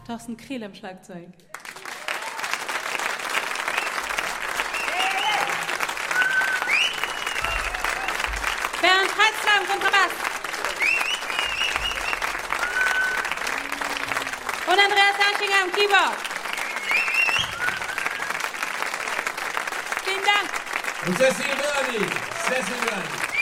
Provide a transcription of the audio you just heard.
Thorsten Krehl am Schlagzeug. Bernd Heitzler am Kontrabass. Und Andreas Aschinger am Keyboard. Vielen Dank. Und Cecil Berni.